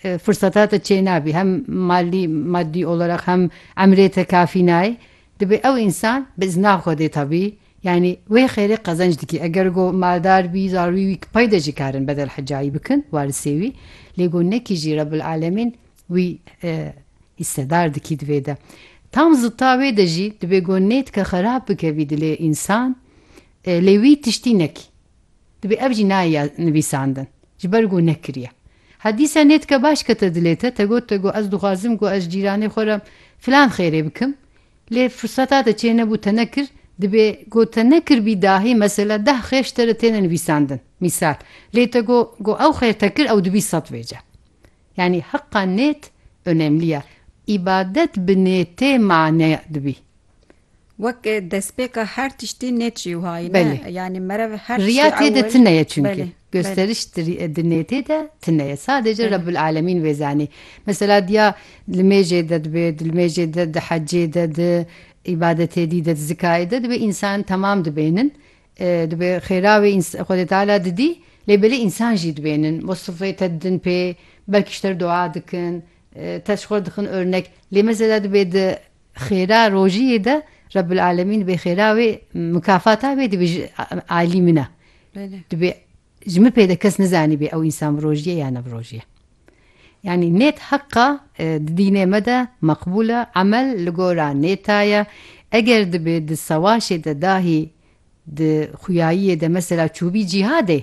fırsatata çênabî hem maddî olarak hem emrê te kafî nayê dibe ew însan bi izna Xwedê tabî yani wê xêrê qezenc dikî eger got maldar bî zarûî wî peyda jî karin bedel hecayî bikin warisê wî lê got nekî jî Rabbil Alemin wî hissedar dikî divê de tam zıtta wê de jî dibe got nêtke xerab bike vî dilê însan lê wî tiştî nekî dibe ev jî nayê nivîsandin ji ber got nekiriye Hadîsa nêtke baş kete dilê te got ez dixwazim got ez cîranê xwe re filan xêrê bikim lê firseta te çê nebû te nekir dibe got te nekirbî dahî mesela 10 xêr ji te re têne nivîsandin misal lê te got ew xêr te kir ew dibî 100 vêce yani heqqa nêt önemli ye ibadet bi nêtê mane dibî Wek destpêka her tiştî nêt jî hayne yani merev her riya tê de tune ye çünkü gösteriş nêtê de tune ye sadece Rabbil Alemin vê zanî mesela diya li mêjê de dibe di mêjê de di hecê de di ibadetê dî de di zikayê de dibe însan temam dibênin dibe xêra wê Xwedê Teala didî lê belê însan jî dibênin mostufê te didin pê belkî ji te dua dikin te ji xwe dixin örnek lê mesela dibe di xêra rojiyê de Rabbil Alemin bê xêra wê mukafata wê dibe alî min e dibe ji min pê de kes nizanî bê ew însan bi rojiye ya ne bi rojiye yani nêt heqqa di dînê me de meqbûl e emel li gora nêta ye eger dibe di sewaşê de dahî di xuyayiyê de mesela çûbî cîhadê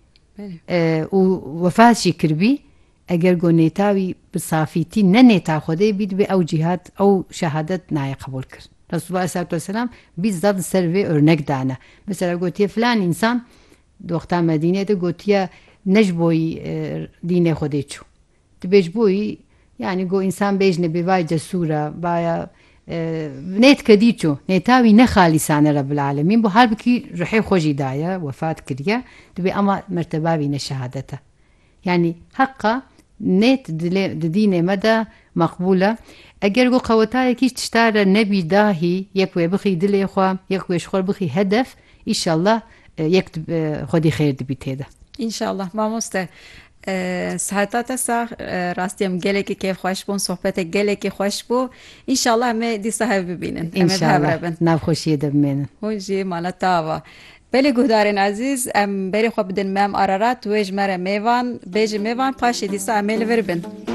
û wefat jî kirbî eger got nêta wî bi safîtî ne nêta Xwedê bî dibe ew cîhad ew şehadet nayê qebûl kir Resulullah Aleyhisselatü Vesselam bizzat ser vê örnek dane mesela gotiye filan însan di wexta Medînê de gotiye ne ji bo dînê Xwedê çû dibe ji bo yani got însan bêjne bê vay cesûr e baya nêtke dî çû nêta wî ne xalîsane Rabbil Alemin bu halbikî ruhê xwe jî daye wefat kiriye dibe ama merteba wî ne şehadet e yani heqqa nêt di dînê me de meqbûl e eger got qewetayekî tişta re nebî dahî yek wê bixî dilê xwe yek wê ji xwe bixî hedef îşallah yek Xwedî xêr dibî tê de İnşallah mamoste siheta te sağ rastî em gelekî kêfxweş bûn sohbetek gelekî xweş bû İnşallah em ê dîsa hev bibînin İnşallah navxweşiyê de bimênin hûn jî mala te ava Belê guhdarên ezîz em berê xwe bidin me em ararat wê ji me re mêvan bê ji mêvan paşê dîsa em ê li vir bin